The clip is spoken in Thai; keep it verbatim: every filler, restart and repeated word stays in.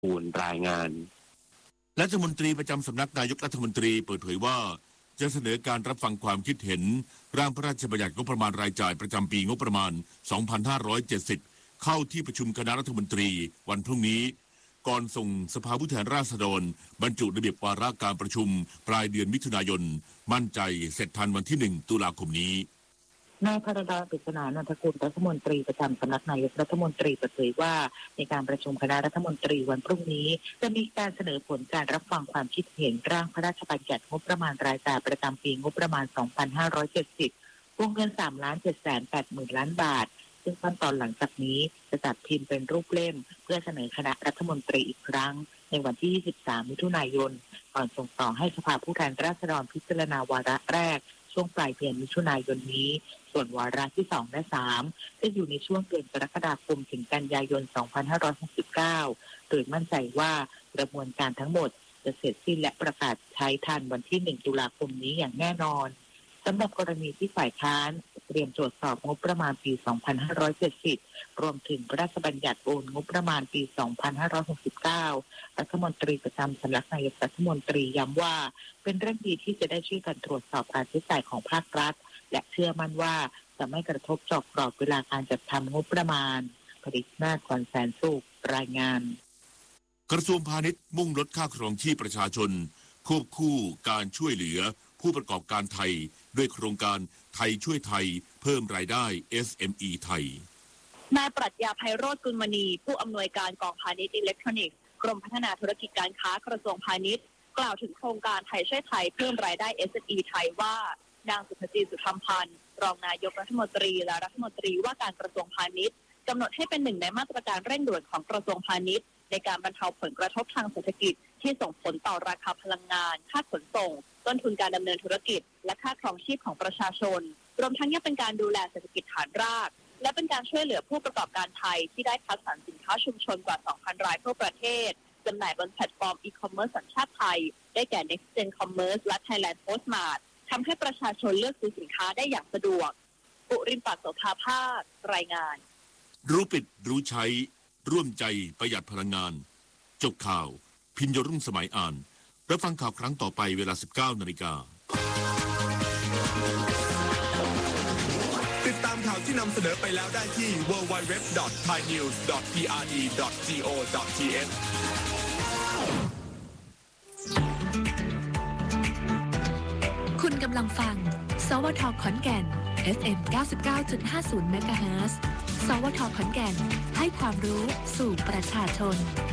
มูลรายงานรัฐมนตรีประจำสำนักนายกรัฐมนตรีเปิดเผยว่าจะเสนอการรับฟังความคิดเห็นร่างพระราชบัญญัติงบประมาณรายจ่ายประจำปีงบประมาณ สองพันห้าร้อยเจ็ดสิบ เข้าที่ประชุมคณะรัฐมนตรีวันพรุ่งนี้ก่อนส่งสภาผู้แทนราษฎรบรรจุระเบียบวาระการประชุมปลายเดือนมิถุนายนมั่นใจเสร็จทันวันที่หนึ่งตุลาคมนี้นายพรดา ปริศนานันทกุลรัฐมนตรีประจำสำนักนายกรัฐมนตรีเปิดเผยว่าในการประชุมคณะรัฐมนตรีวันพรุ่งนี้จะมีการเสนอผลการรับฟังความคิดเห็นร่างพระราชบัญญัติงบประมาณรายจ่ายประจำปีงบประมาณ สองพันห้าร้อยเจ็ดสิบ วงเงิน สามล้านเจ็ดแสนแปดหมื่น ล้านบาทซึ่งขั้นตอนหลังจากนี้จะจัดพิมพ์เป็นรูปเล่มเพื่อเสนอคณะรัฐมนตรีอีกครั้งในวันที่ ยี่สิบสาม มิถุนายนก่อนส่งต่อให้สภาผู้แทนราษฎรพิจารณาวาระแรกช่วงปลายเดือนมิถุนายนนี้ส่วนวาระที่สองและสามจะอยู่ในช่วงเดือนกรกฎาคมถึงกันยายน สองพันห้าร้อยหกสิบเก้า โดยมั่นใจว่ากระบวนการทั้งหมดจะเสร็จสิ้นและประกาศใช้ทันวันที่หนึ่งตุลาคมนี้อย่างแน่นอนสำหรับกรณีที่ฝ่ายค้านเตรียมตรวจสอบงบประมาณปี สองพันห้าร้อยเจ็ดสิบ รวมถึงพระราชบัญญัติโอนงบประมาณปี สองพันห้าร้อยหกสิบเก้า รัฐมนตรีประจำสำนักนายกรัฐมนตรีย้ำว่าเป็นเรื่องดีที่จะได้ช่วยกันตรวจสอบการใช้จ่ายของภาครัฐและเชื่อมั่นว่าจะไม่กระทบต่อกรอบเวลาการจัดทำงบประมาณผลิตนาคอนแสนสุขรายงานกระทรวงพาณิชย์มุ่งลดค่าครองชีพประชาชนควบคู่การช่วยเหลือผู้ประกอบการไทยด้วยโครงการไทยช่วยไทยเพิ่มรายได้ เอส เอ็ม อี ไทยนายปรัชญาไพโรจน์กุลมณีผู้อำนวยการกองพาณิชย์อิเล็กทรอนิกส์กรมพัฒนาธุรกิจการค้ากระทรวงพาณิชย์กล่าวถึงโครงการไทยช่วยไทยเพิ่มรายได้ เอส เอ็ม อี ไทยว่านางสุภจีสุธรรมพันธ์รองนายกรัฐมนตรีและรัฐมนตรีว่าการกระทรวงพาณิชย์กำหนดให้เป็นหนึ่งในมาตรการเร่งด่วนของกระทรวงพาณิชย์ในการบรรเทาผลกระทบทางเศรษฐกิจที่ส่งผลต่อราคาพลังงานค่าขนส่งต้นทุนการดำเนินธุรกิจและค่าครองชีพของประชาชนรวมทั้งยังเป็นการดูแลเศรษฐกิจฐานรากและเป็นการช่วยเหลือผู้ประกอบการไทยที่ได้คัดสรรสินค้าชุมชนกว่า สองพัน รายทั่วประเทศจำหน่ายบนแพลตฟอร์มอีคอมเมิร์ซสัญชาติไทยได้แก่ Next Gen Commerce และ Thailand Postmart ทำให้ประชาชนเลือกซื้อสินค้าได้อย่างสะดวกปุริมปักโสภาภาครายงานรู้ปิดรู้ใช้ร่วมใจประหยัดพลังงานจบข่าวพิญญรุ่งสมัยอ่านรับฟังข่าวครั้งต่อไปเวลา สิบเก้านาฬิกาติดตามข่าวที่นำเสนอไปแล้วได้ที่ ดับเบิลยู ดับเบิลยู ดับเบิลยู ดอท ไทยนิวส์ ดอท พี อาร์ ดี ดอท ซี โอ ดอท ที เอชคุณกำลังฟังสวท.ขอนแก่น เอฟ เอ็ม เก้าสิบเก้าจุดห้าศูนย์ เมกะเฮิรตซ์ สวท.ขอนแก่นให้ความรู้สู่ประชาชน